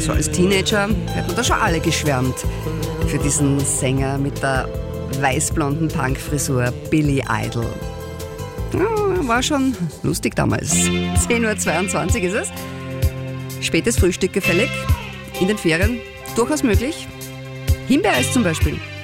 So als Teenager hat man da schon alle geschwärmt für diesen Sänger mit der weißblonden Punkfrisur Billy Idol. Ja, war schon lustig damals. 10:22 Uhr ist es. Spätes Frühstück gefällig. In den Ferien durchaus möglich. Himbeereis zum Beispiel.